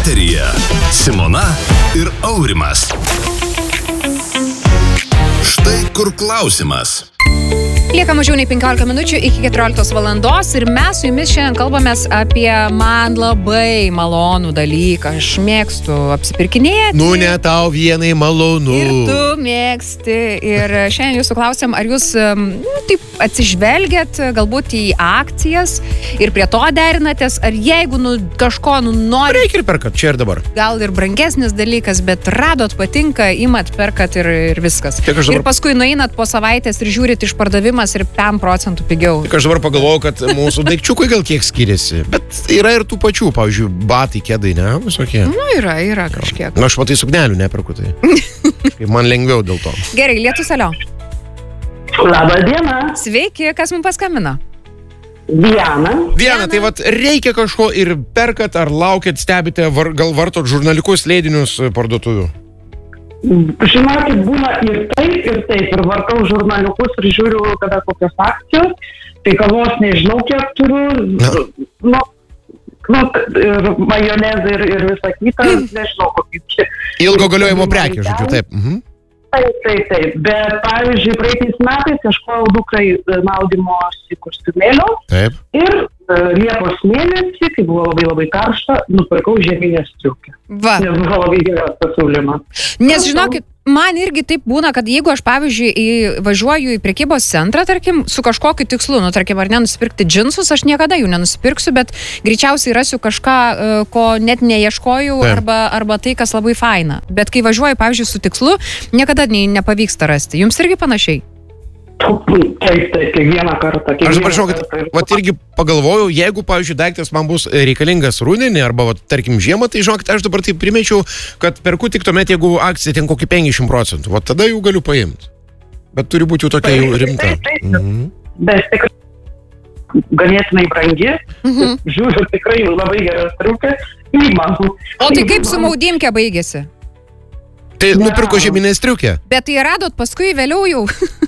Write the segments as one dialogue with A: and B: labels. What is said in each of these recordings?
A: Eteryje Simona ir Aurimas. Štai kur klausimas.
B: Lieka mažiau nei 15 minučių iki 14 valandos ir mes su jumis šiandien kalbamės apie man labai malonų dalyką. Aš mėgstu apsipirkinėti.
C: Nu, ne tau vienai malonu.
B: Ir tu mėgsti. Ir šiandien jūsų klausiam, ar jūs taip atsižvelgiat galbūt į akcijas ir prie to derinatės, ar jeigu kažko nori.
C: Reikia ir perkat, čia ir dabar.
B: Gal ir brangesnis dalykas, bet radot, patinka, imat, perkat ir viskas. Ir paskui nueinat po savaitės ir žiūrit iš pardavimas ir 5% pigiau.
C: Tik aš dabar pagalvojau, kad mūsų daikčiukai gal kiek skiriasi, bet yra ir tų pačių, pavyzdžiui, batai, kėdai, ne? Visokie.
B: Nu, yra kažkiek.
C: Nu, aš matai suknelių neperku, tai. Man lengviau dėl to.
B: Gerai, Lietus, alio.
D: Labą dieną.
B: Sveiki, kas mums paskambino?
C: Diana, tai vat reikia kažko ir perkat, ar laukit, stebite, gal vartot žurnalikus, leidinius parduotuvių?
D: Žinokit, būna ir taip, ir vartau žurnaliukus ir žiūriu, kada kokios akcijos, tai kavos nežinau, kiek turiu, ir majonezą ir visą kitą, nežinau, kokį čia.
C: Ilgo galiojimo prekė, žodžiu, taip.
D: Taip, bet pavyzdžiui, praeitais metais ieškojau dukrai maudymosi kostiumėlio.
C: Taip.
D: Ir Liepos mėnesį, kai buvo labai karšta, nupirkau žieminę striukę.
B: Va.
D: Nes buvo labai geras pasiūlymas.
B: Nes žinokit, man irgi taip būna, kad jeigu aš, pavyzdžiui, važiuoju į prekybos centrą, tarkim, su kažkokiu tikslu, tarkim, ar nenusipirkti džinsus, aš niekada jų nenusipirksiu, bet greičiausiai rasiu kažką, ko net neieškojau, arba tai, kas labai faina. Bet kai važiuoju, pavyzdžiui, su tikslu, niekada nepavyksta rasti. Jums irgi panašiai?
D: Taip, kiekvieną kartą.
C: Aš prašau, kad irgi pagalvojau, jeigu, pavyzdžiui, daiktas man bus reikalingas rudenį, arba, tarkim, žiemą, tai žinokit, aš dabar taip primečiau, kad perku tik tuomet, jeigu akcija ten kokį 50%. Va tada jau galiu paimti. Bet turi būti jau tokia jau rimta.
D: Bet tikrai ganėtinai brangi. Žiūriu, tikrai labai geras striukė.
B: O tai kaip su maudymke baigėsi?
C: Tai nupirko žieminę striukę.
B: Bet tai radot paskui vėliau jau.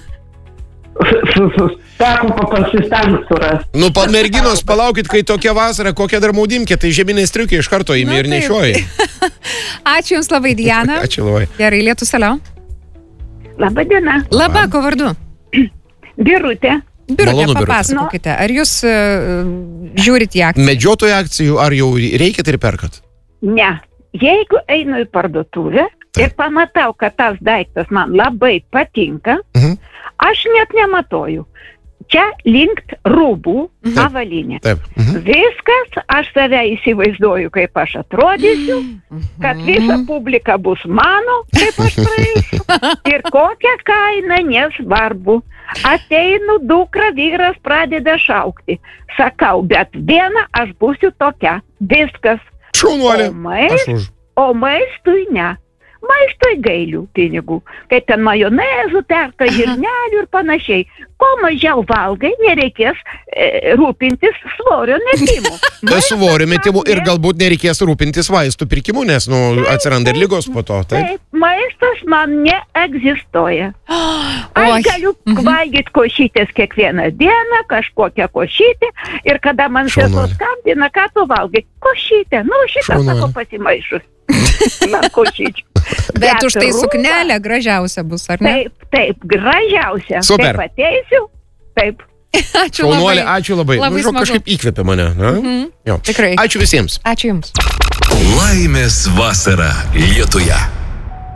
D: Teko pasistengti surasti.
C: Nu, merginos, palaukit, kai tokia vasara, kokia dar maudymkė, tai žieminė striukė iš karto įmi ir nešioji.
B: Ačiū Jums labai, Diana.
C: Ačiū labai.
B: Gerai, Lietus, alio.
E: Labą dieną.
B: Labą, ko vardu?
E: Birutė.
B: Birutė, papasakokite, ar Jūs žiūrit į akciją?
C: Medžiotojų akcijų, ar jau reikia ir perkat?
E: Ne. Jeigu einu į parduotuvę ir pamatau, kad tas daiktas man labai patinka, aš net nematoju. Čia linkt rūbų avalynė. Viskas, aš save įsivaizduoju, kaip aš atrodysiu, kad visa publika bus mano, kaip aš praeisiu. Ir kokią kainą, nesvarbu. Ateinu, dukra, vyras pradeda šaukti. Sakau, bet viena aš būsiu tokia. Viskas.
C: Šaunuolė.
E: O maistui ne. Maistui gailių pinigų. Kaip ten majonezų perka, žirnelių ir panašiai. Ko mažiau valgai, nereikės rūpintis svorio metimu.
C: Svorio metimu ir galbūt nereikės rūpintis vaistų pirkimu, nes atsiranda ir ligos po to.
E: Taip, maistas man neegzistuoja. Aš galiu valgyti košytės kiekvieną dieną, kažkokią košytę, ir kada man sesuo skambina, ką tu valgai? Košytę. Šitą sako pasimaišus.
B: Bet už tai suknelė gražiausia bus, ar ne?
E: Taip, gražiausia.
C: Super.
E: Taip ateisiu, taip.
B: Ačiū labai.
C: Šaunuolė, ačiū labai. Kažkaip įkvėpė mane.
B: Tikrai.
C: Ačiū visiems.
B: Ačiū Jums.
A: Laimės vasara Lietuje.